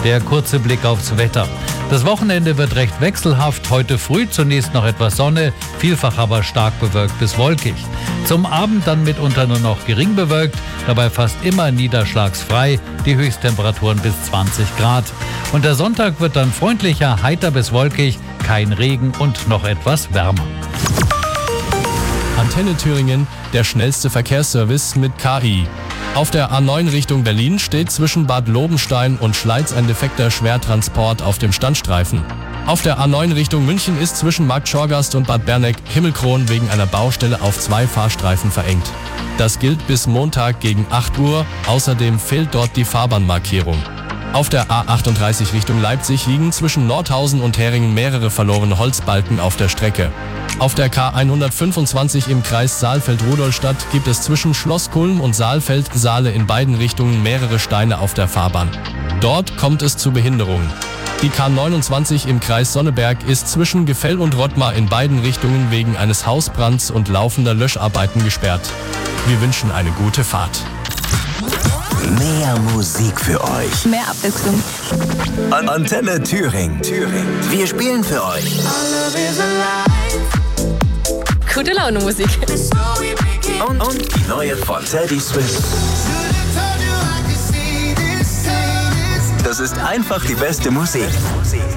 Der kurze Blick aufs Wetter. Das Wochenende wird recht wechselhaft. Heute früh zunächst noch etwas Sonne, vielfach aber stark bewölkt bis wolkig. Zum Abend dann mitunter nur noch gering bewölkt, dabei fast immer niederschlagsfrei, die Höchsttemperaturen bis 20 Grad. Und der Sonntag wird dann freundlicher, heiter bis wolkig, kein Regen und noch etwas wärmer. Antenne Thüringen, der schnellste Verkehrsservice mit KI. Auf der A9 Richtung Berlin steht zwischen Bad Lobenstein und Schleiz ein defekter Schwertransport auf dem Standstreifen. Auf der A9 Richtung München ist zwischen Markt Schorgast und Bad Berneck Himmelkron wegen einer Baustelle auf 2 Fahrstreifen verengt. Das gilt bis Montag gegen 8 Uhr, außerdem fehlt dort die Fahrbahnmarkierung. Auf der A38 Richtung Leipzig liegen zwischen Nordhausen und Heringen mehrere verlorene Holzbalken auf der Strecke. Auf der K125 im Kreis Saalfeld-Rudolstadt gibt es zwischen Schloss Kulm und Saalfeld-Saale in beiden Richtungen mehrere Steine auf der Fahrbahn. Dort kommt es zu Behinderungen. Die K29 im Kreis Sonneberg ist zwischen Gefell und Rottmar in beiden Richtungen wegen eines Hausbrands und laufender Löscharbeiten gesperrt. Wir wünschen eine gute Fahrt. Mehr Musik für euch. Mehr Abwechslung. Antenne Thüringen. Wir spielen für euch. Gute Laune Musik. Und die neue von Teddy Swims. Das ist einfach die beste Musik.